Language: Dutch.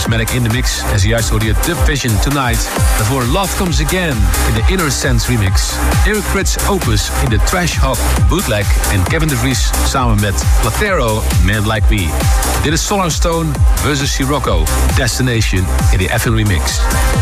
Prismatic in the mix. En zojuist hoorde je Dub Vision Tonight. Daarvoor Love Comes Again in de Inner Sense remix. Eric Prydz Opus in de Trash Hop bootleg. En Kevin de Vries samen met Platero, Man Like Me. Dit is Solar Stone versus Sirocco. Destination in de FM remix.